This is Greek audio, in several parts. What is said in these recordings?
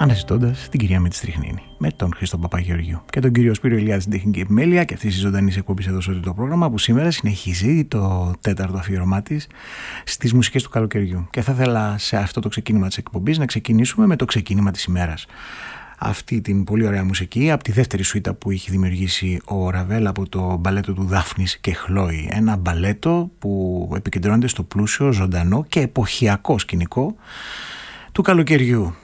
αναζητώντας την κυρία Μετστριχνίνη, με τον Χρήστο Παπαγεωργίου και τον κύριο Σπύρο Ηλιάδη στην τεχνική επιμέλεια και αυτή τη ζωντανή εκπομπή εδώ στο το πρόγραμμα που σήμερα συνεχίζει το τέταρτο αφιερωμά τη στις μουσικές του καλοκαιριού. Και θα ήθελα σε αυτό το ξεκίνημα της εκπομπής να ξεκινήσουμε με το ξεκίνημα της ημέρας. Αυτή την πολύ ωραία μουσική από τη δεύτερη σουίτα που έχει δημιουργήσει ο Ραβέλ από το μπαλέτο του Δάφνης και Χλόη. Ένα μπαλέτο που επικεντρώνεται στο πλούσιο, ζωντανό και εποχιακό σκηνικό του καλοκαιριού.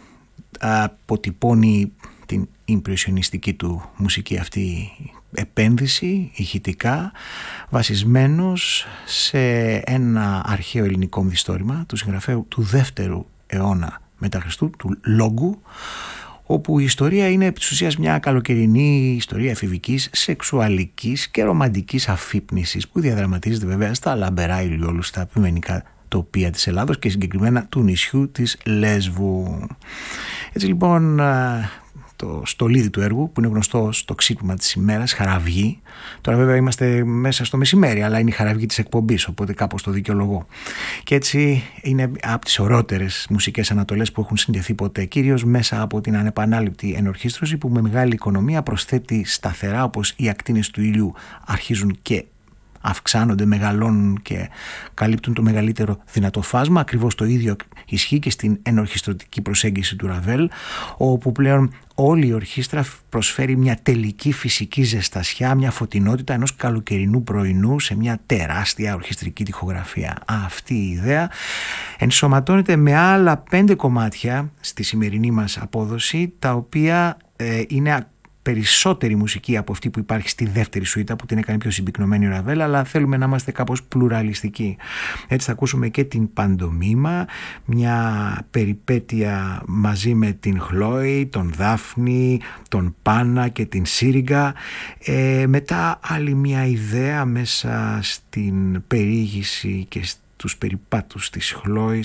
Αποτυπώνει την ιμπρεσιονιστική του μουσική αυτή επένδυση ηχητικά, βασισμένος σε ένα αρχαίο ελληνικό μυθιστόρημα του συγγραφέου του δεύτερου αιώνα μετά Χριστού, του Λόγκου, όπου η ιστορία είναι επί της ουσίας μια καλοκαιρινή ιστορία εφηβικής, σεξουαλικής και ρομαντικής αφύπνισης που διαδραματίζεται βέβαια στα λαμπερά ηλιόλουστα επιμενικά τοπία της Ελλάδος και συγκεκριμένα του νησιού της Λέσβου. Έτσι λοιπόν το στολίδι του έργου, που είναι γνωστό στο ξύπνημα της ημέρας, Χαραυγή. Τώρα βέβαια είμαστε μέσα στο μεσημέρι, αλλά είναι η Χαραυγή της εκπομπής, οπότε κάπως το δικαιολογώ. Και έτσι είναι από τις ωραιότερες μουσικές ανατολές που έχουν συνδεθεί ποτέ, κυρίως μέσα από την ανεπανάληπτη ενορχήστρωση που με μεγάλη οικονομία προσθέτει σταθερά, όπως οι ακτίνες του ήλιου αρχίζουν και αυξάνονται, μεγαλώνουν και καλύπτουν το μεγαλύτερο δυνατό φάσμα. Ακριβώς το ίδιο ισχύει και στην ενορχιστρωτική προσέγγιση του Ραβέλ, όπου πλέον όλη η ορχήστρα προσφέρει μια τελική φυσική ζεστασιά, μια φωτεινότητα ενός καλοκαιρινού πρωινού σε μια τεράστια ορχιστρική τοιχογραφία. Αυτή η ιδέα ενσωματώνεται με άλλα 5 κομμάτια στη σημερινή μας απόδοση, τα οποία είναι περισσότερη μουσική από αυτή που υπάρχει στη δεύτερη σουίτα που την έκανε πιο συμπυκνωμένη ο Ραβέλ, αλλά θέλουμε να είμαστε κάπως πλουραλιστικοί. Έτσι θα ακούσουμε και την Παντομήμα, μια περιπέτεια μαζί με την Χλόη, τον Δάφνη, τον Πάνα και την Σύριγγα. Μετά άλλη μια ιδέα μέσα στην περιήγηση και τους περιπάτους της Χλόης